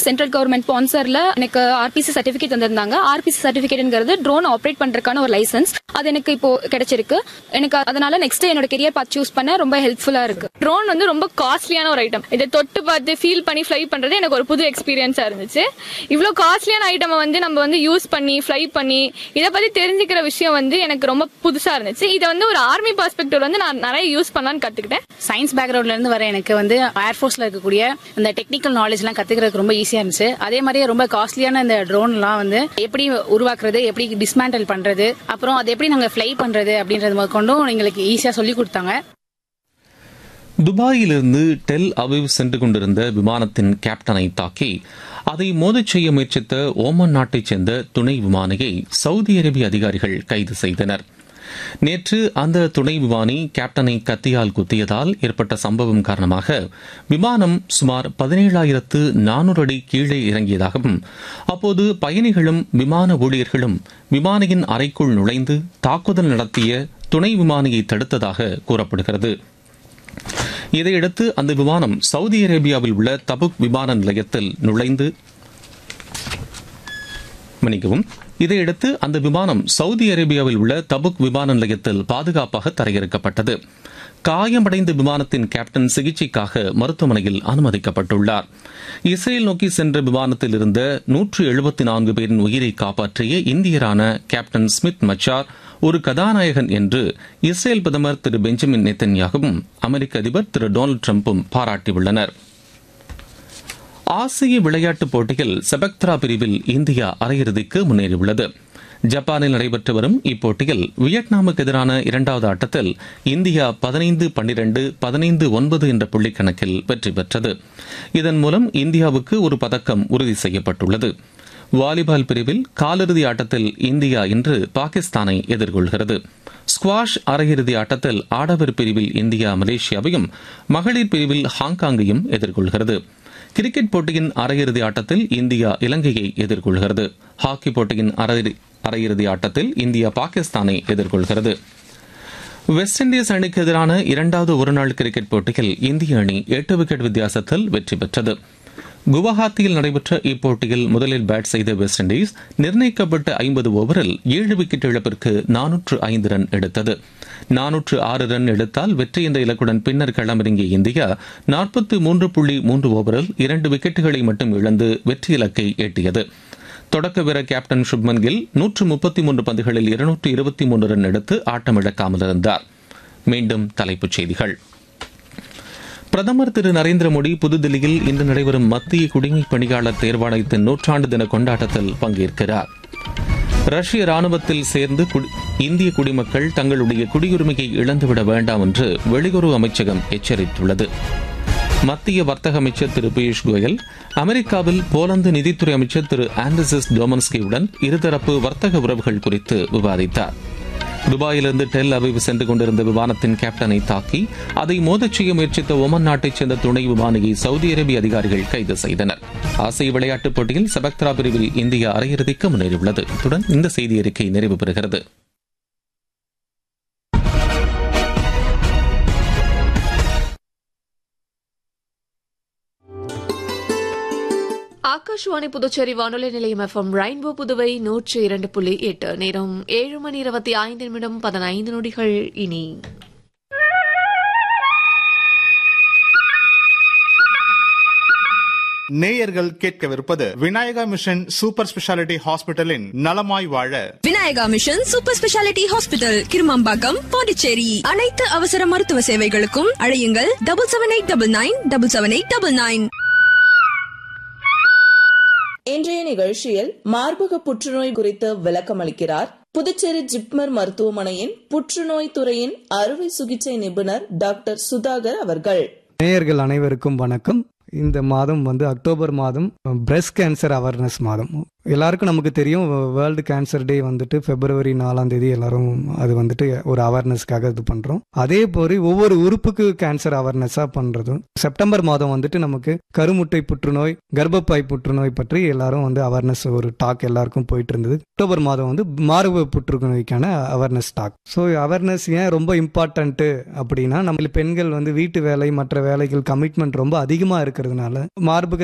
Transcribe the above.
Central government ஸ்பான்சர்ல எனக்கு RBC certificate தந்திருந்தாங்க. RBC சர்டிபிகேட்ங்கிறது drone operate பண்றதுக்கான ஒரு லைசன்ஸ். அது எனக்கு இப்போ கிடைச்சிருக்கு. எனக்கு அதனால நெக்ஸ்ட் என்னோட கெரியர் பாத் சூஸ் பண்ண ரொம்ப ஹெல்ப்ஃபுல்லா இருக்கு. ட்ரோன் வந்து ரொம்ப காஸ்ட்லியான ஒரு ஐட்டம். இதை தொட்டு பார்த்து ஃபீல் பண்ணி ஃப்ளை பண்றது எனக்கு ஒரு புது எக்ஸ்பீரியன்ஸா இருந்துச்சு. இவ்வளோ காஸ்ட்லியான ஐட்டம் வந்து நம்ம வந்து யூஸ் பண்ணி ஃப்ளை பண்ணி இதை பத்தி தெரிஞ்சுக்கிற விஷயம் வந்து எனக்கு ரொம்ப புதுசா இருந்துச்சு. இதை வந்து ஒரு ஆர்மி பெர்ஸ்பெக்டிவ் வந்து நான் நிறைய யூஸ் பண்ணலாம்னு கத்துக்கிட்டேன். சயின்ஸ் பேக்ரவுண்ட்ல இருந்து வர எனக்கு வந்து ஏர்ஃபோர்ஸ்ல இருக்கக்கூடிய இந்த டெக்னிக்கல் நாலேஜ் எல்லாம் கத்துக்கிறதுக்கு ரொம்ப ஈஸியா இருந்துச்சு. அதே மாதிரியே ரொம்ப காஸ்ட்லியான இந்த ட்ரோன் எல்லாம் வந்து எப்படி உருவாக்குறது, எப்படி டிஸ்மேண்டல் பண்றது, அப்புறம் அது எப்படி நாங்க ஃப்ளை பண்றது அப்படின்றது கொண்டும் எங்களுக்கு ஈஸியா சொல்லி கொடுத்தாங்க. துபாயிலிருந்து டெல் அவிவ் சென்று கொண்டிருந்த விமானத்தின் கேப்டனை தாக்கி அதை மோதச் செய்ய முயற்சித்த ஓமன் நாட்டைச் சேர்ந்த துணை விமானியை சவுதி அரேபிய அதிகாரிகள் கைது செய்தனர். நேற்று அந்த துணை விமானி கேப்டனை கத்தியால் குத்தியதால் ஏற்பட்ட சம்பவம் காரணமாக விமானம் சுமார் 17,400 அடி கீழே இறங்கியதாகவும் அப்போது பயணிகளும் விமான ஊழியர்களும் விமானியின் அறைக்குள் நுழைந்து தாக்குதல் நடத்திய துணை விமானியை தடுத்ததாக கூறப்படுகிறது. இதையடுத்து அந்த விமானம் சவுதி அரேபியாவில் உள்ள தபுக் விமான நிலையத்தில் நுழைந்து இதையடுத்து அந்த விமானம் சவுதி அரேபியாவில் உள்ள தபுக் விமான நிலையத்தில் பாதுகாப்பாக தரையிறக்கப்பட்டது. காயமடைந்த விமானத்தின் கேப்டன் சிகிச்சைக்காக மருத்துவமனையில் அனுமதிக்கப்பட்டுள்ளார். இஸ்ரேல் நோக்கி சென்ற விமானத்தில் இருந்த 174 பேரின் உயிரை காப்பாற்றிய இந்தியரான கேப்டன் ஸ்மித் மச்சார் ஒரு கதாநாயகன் என்று இஸ்ரேல் பிரதமர் திரு பெஞ்சமின் நேத்தன்யாகவும் அமெரிக்க அதிபர் திரு டொனால்டு டிரம்பும் பாராட்டியுள்ளனர். ஆசிய விளையாட்டுப் போட்டியில் செபக்த்ரா பிரிவில் இந்தியா அரையிறுதிக்கு முன்னேறியுள்ளது. ஜப்பானில் நடைபெற்று வரும் இப்போட்டியில் வியட்நாமுக்கு எதிரான இரண்டாவது ஆட்டத்தில் இந்தியா 15-12, 15-9 என்ற புள்ளிக்கணக்கில் வெற்றி பெற்றது. இதன் மூலம் இந்தியாவுக்கு ஒரு பதக்கம் உறுதி செய்யப்பட்டுள்ளது. வாலிபால் பிரிவில் காலிறுதி ஆட்டத்தில் இந்தியா இன்று பாகிஸ்தானை எதிர்கொள்கிறது. ஸ்குவாஷ் அரையிறுதி ஆட்டத்தில் ஆடவர் பிரிவில் இந்தியா மலேசியாவையும், மகளிர் பிரிவில் ஹாங்காங்கையும் எதிர்கொள்கிறது. கிரிக்கெட் போட்டியின் அரையிறுதி ஆட்டத்தில் இந்தியா இலங்கையை எதிர்கொள்கிறது. ஹாக்கி போட்டியின் அரையிறுதி ஆட்டத்தில் இந்தியா பாகிஸ்தானை எதிர்கொள்கிறது. வெஸ்ட் இண்டீஸ் அணிக்கு எதிரான இரண்டாவது ஒருநாள் கிரிக்கெட் போட்டியில் இந்திய அணி 8 விக்கெட் வித்தியாசத்தில் வெற்றி பெற்றது. குவஹாத்தியில் நடைபெற்ற இப்போட்டியில் முதலில் பேட் செய்த வெஸ்ட் இண்டீஸ் நிர்ணயிக்கப்பட்ட 50 ஓவரில் 7 விக்கெட் இழப்பிற்கு 405 ரன் எடுத்தது. 406 ரன் எடுத்தால் வெற்றி என்ற இலக்குடன் பின்னர் களமிறங்கிய இந்தியா 43.3 ஓவரில் 2 விக்கெட்டுகளை மட்டும் இழந்து வெற்றி இலக்கை எட்டியது. தொடக்க வீரர் கேப்டன் சுப்மன் கில் 133 பந்துகளில் 223 ரன் எடுத்து ஆட்டமிழக்காமல் இருந்தார். மீண்டும் தலைப்புச் செய்திகள். பிரதமர் திரு நரேந்திர மோடி புதுதில்லியில் இன்று நடைபெறும் மத்திய குடிமைப் பணியாளர் தேர்வாணையத்தின் 100ஆண்டு தின கொண்டாட்டத்தில் பங்கேற்கிறார். ரஷ்ய ராணுவத்தில் சேர்ந்து இந்திய குடிமக்கள் தங்களுடைய குடியுரிமையை இழந்துவிட வேண்டாம் என்று வெளியுறவு அமைச்சகம் எச்சரித்துள்ளது. மத்திய வர்த்தக அமைச்சர் திரு பியூஷ் கோயல் அமெரிக்காவில் போலந்து நிதித்துறை அமைச்சர் திரு ஆண்ட்ரிஸ் டோமன்ஸ்கியுடன் இருதரப்பு வர்த்தக உறவுகள் குறித்து விவாதித்தார். துபாயிலிருந்து டெல் அவிவ் சென்று கொண்டிருந்த விமானத்தின் கேப்டனை தாக்கி அதை மோதச் செய்ய முயற்சித்த ஓமன் நாட்டைச் சேர்ந்த துணை விமானியை சவுதி அரேபிய அதிகாரிகள் கைது செய்தனர். ஆசிய விளையாட்டுப் போட்டியில் செபக்த்ரா பிரிவில் இந்தியா அரையிறுதிக்கு முன்னேறியுள்ளது. இத்துடன் இந்த செய்தி அறிக்கை நிறைவு பெறுகிறது. ஆகாஷ்வாணி புதுச்சேரி வானொலி நிலையம் FM ரெயின்போ புதுவை 102.8. நேரம் 7:25 இனி நேயர்கள் கேட்கவிருப்பது விநாயகா மிஷன் சூப்பர் ஸ்பெஷாலிட்டி ஹாஸ்பிட்டலின் நலமாய் வாழ. Vinayaka mission super speciality hospital, Kirumampakkam, Pondicherry. அனைத்து அவசர மருத்துவ சேவைகளுக்கும் அழையுங்கள் 7789777899. இன்றைய நிகழ்ச்சியில் மார்பக புற்றுநோய் குறித்து விளக்கம் அளிக்கிறார் புதுச்சேரி ஜிப்மர் மருத்துவமனையின் புற்றுநோய் துறையின் அறுவை சிகிச்சை நிபுணர் டாக்டர் சுதாகர் அவர்கள். நேயர்கள் அனைவருக்கும் வணக்கம். இந்த மாதம் அக்டோபர் மாதம் பிரஸ்ட் கேன்சர் அவேர்னஸ் மாதம். எல்லாருக்கும் நமக்கு தெரியும், வேர்ல்டு கேன்சர் டே பிப்ரவரி 4 எல்லாரும் அது ஒரு அவேர்னஸ்க்காக இது பண்றோம். அதே போல ஒவ்வொரு உறுப்புக்கு கேன்சர் அவேர்னஸா பண்றதும். செப்டம்பர் மாதம் நமக்கு கருமுட்டை புற்றுநோய், கர்ப்பப்பை புற்றுநோய் பற்றி எல்லாரும் அவேர்னஸ் ஒரு டாக் எல்லாருக்கும் போயிட்டு இருந்தது. அக்டோபர் மாதம் மார்பு புற்றுநோய்க்கான அவேர்னஸ் டாக். ஸோ அவேர்னஸ் ஏன் ரொம்ப இம்பார்ட்டன்ட் அப்படின்னா, நம்ம பெண்கள் வீட்டு வேலை மற்ற வேலைகள் கமிட்மெண்ட் ரொம்ப அதிகமா இருக்கிறதுனால மார்பக